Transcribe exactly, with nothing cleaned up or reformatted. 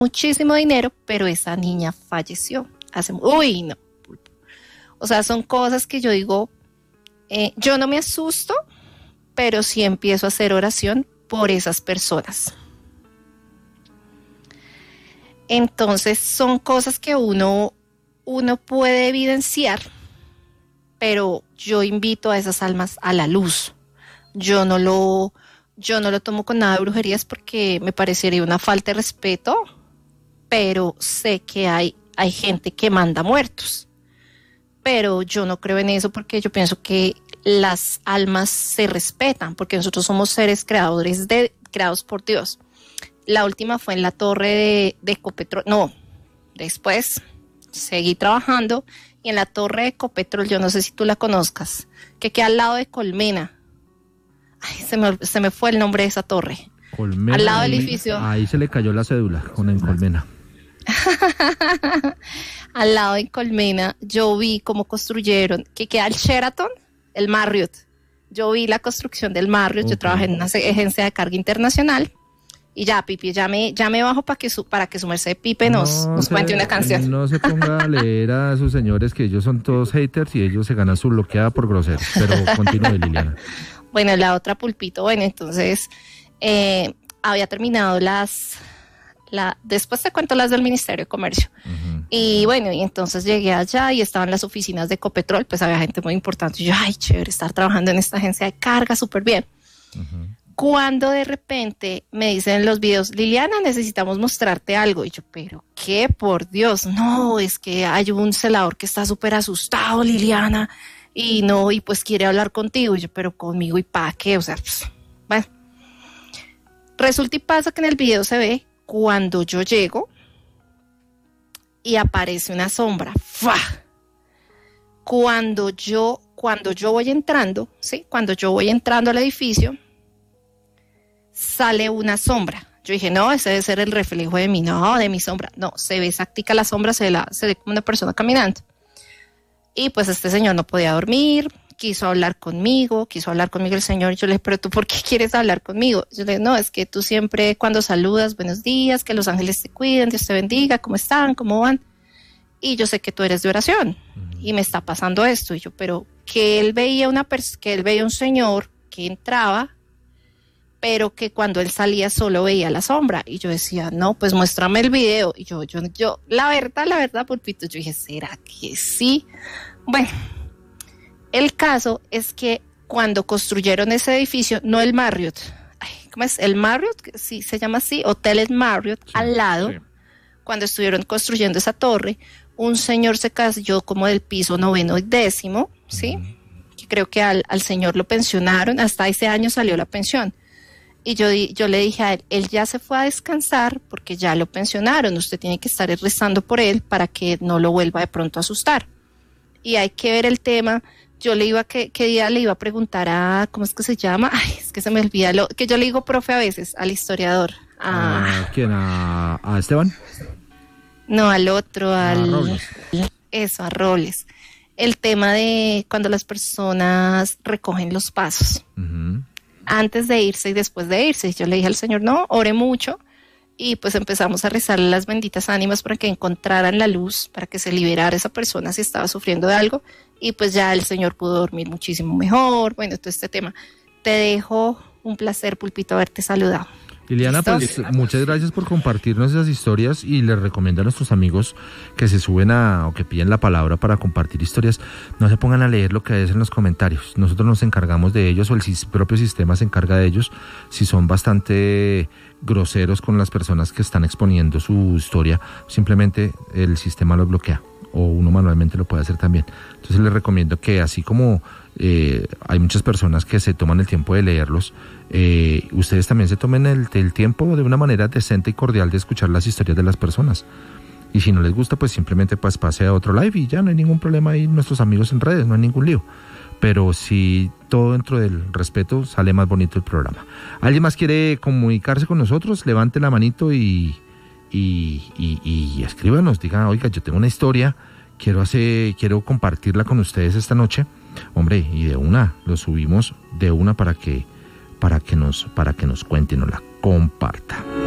muchísimo dinero, pero esa niña falleció. Hace, uy, no. O sea, son cosas que yo digo, eh, yo no me asusto, pero sí empiezo a hacer oración por esas personas. Entonces, son cosas que uno, uno puede evidenciar, pero yo invito a esas almas a la luz. Yo no lo, yo no lo tomo con nada de brujerías porque me parecería una falta de respeto, pero sé que hay, hay gente que manda muertos. Pero yo no creo en eso porque yo pienso que las almas se respetan, porque nosotros somos seres creadores de, creados por Dios. La última fue en la torre de, de Ecopetrol, no, después seguí trabajando y en la torre de Ecopetrol, yo no sé si tú la conozcas, que queda al lado de Colmena. Ay, se me, se me fue el nombre de esa torre. Colmena, al lado del ahí, edificio. Ahí se le cayó la cédula con el Colmena. Al lado de Colmena, yo vi cómo construyeron, que queda el Sheraton, el Marriott. Yo vi la construcción del Marriott, okay. Yo trabajé en una agencia de carga internacional. Y ya, Pipi, ya me, ya me bajo para que su, para que su merced Pipe nos, no nos se, cuente una canción. No se ponga a leer a sus señores que ellos son todos haters y ellos se ganan su bloqueada por groseros. Pero continúe, Liliana. Bueno, la otra Pulpito, bueno, entonces eh, había terminado las, la, después te cuento las del Ministerio de Comercio. Uh-huh. Y bueno, y entonces llegué allá y estaban las oficinas de Ecopetrol, pues había gente muy importante. Y yo, ay, chévere, estar trabajando en esta agencia de carga, súper bien. Uh-huh. Cuando de repente me dicen en los videos, Liliana, necesitamos mostrarte algo. Y yo, ¿pero qué? Por Dios, no, es que hay un celador que está súper asustado, Liliana, y no, y pues quiere hablar contigo. Y yo, ¿pero conmigo y para qué? O sea, pues, bueno. Resulta y pasa que en el video se ve cuando yo llego y aparece una sombra. ¡Fua! Cuando yo, cuando yo voy entrando, ¿sí? Cuando yo voy entrando al edificio, sale una sombra. Yo dije, no, ese debe ser el reflejo de mí, no, de mi sombra. No, se ve exactica la sombra, se ve, la, se ve como una persona caminando. Y pues este señor no podía dormir, quiso hablar conmigo, quiso hablar conmigo el señor. Yo le dije, pero ¿tú por qué quieres hablar conmigo? Yo le dije, no, es que tú siempre cuando saludas, buenos días, que los ángeles te cuiden, Dios te bendiga, ¿cómo están? ¿Cómo van? Y yo sé que tú eres de oración. Uh-huh. Y me está pasando esto. Y yo, pero que él veía una pers- que él veía un señor que entraba, pero que cuando él salía solo veía la sombra. Y yo decía, no, pues muéstrame el video. Y yo, yo, yo, la verdad, la verdad, Pulpito, yo dije, ¿será que sí? Bueno, el caso es que cuando construyeron ese edificio, no el Marriott, ay, ¿cómo es? El Marriott, sí, se llama así, Hoteles Marriott, sí, al lado, sí. Cuando estuvieron construyendo esa torre, un señor se cayó como del piso noveno y décimo, ¿sí? Uh-huh. Que creo que al, al señor lo pensionaron, hasta ese año salió la pensión. Y yo, yo le dije a él, él ya se fue a descansar porque ya lo pensionaron, usted tiene que estar rezando por él para que no lo vuelva de pronto a asustar. Y hay que ver el tema. Yo le iba, ¿qué, qué día le iba a preguntar a, ¿cómo es que se llama? Ay, es que se me olvida, lo que yo le digo profe a veces, al historiador. A, ¿A quién? ¿A, a Esteban? No, al otro, al... A Robles. Eso, a Robles. El tema de cuando las personas recogen los pasos. Uh-huh. Antes de irse y después de irse. Yo le dije al Señor, no, ore mucho. Y pues empezamos a rezarle las benditas ánimas para que encontraran la luz, para que se liberara esa persona si estaba sufriendo de algo. Y pues ya el Señor pudo dormir muchísimo mejor. Bueno, todo este tema. Te dejo, un placer, Pulpito, haberte saludado. Liliana, ¿listo? Pues muchas gracias por compartirnos esas historias y les recomiendo a nuestros amigos que se suben a o que piden la palabra para compartir historias, no se pongan a leer lo que hay en los comentarios. Nosotros nos encargamos de ellos o el propio sistema se encarga de ellos si son bastante groseros con las personas que están exponiendo su historia, simplemente el sistema los bloquea o uno manualmente lo puede hacer también. Entonces les recomiendo que así como eh, hay muchas personas que se toman el tiempo de leerlos, eh, ustedes también se tomen el, el tiempo de una manera decente y cordial de escuchar las historias de las personas. Y si no les gusta, pues simplemente pues pase a otro live y ya no hay ningún problema ahí, nuestros amigos en redes, no hay ningún lío. Pero si todo dentro del respeto, sale más bonito el programa. ¿Alguien más quiere comunicarse con nosotros? Levante la manito y, y, y, y escríbanos, diga, oiga, yo tengo una historia, quiero hacer, quiero compartirla con ustedes esta noche. Hombre, y de una, lo subimos de una para que, para que nos, para que nos cuente y nos la comparta.